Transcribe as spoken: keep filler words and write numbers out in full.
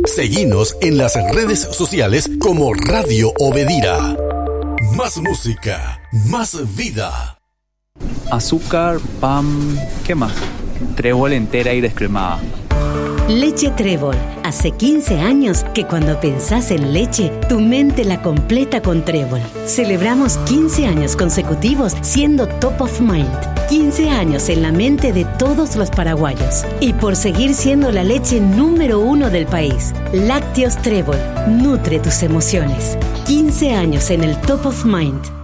Seguinos en las redes sociales como Radio Obedira. Más música, más vida. Azúcar, pan, ¿qué más? Trébol entera y descremada. Leche Trébol. Hace quince años que cuando pensás en leche, tu mente la completa con Trébol. Celebramos quince años consecutivos siendo top of mind. quince años en la mente de todos los paraguayos. Y por seguir siendo la leche número uno del país. Lácteos Trébol. Nutre tus emociones. quince años en el top of mind.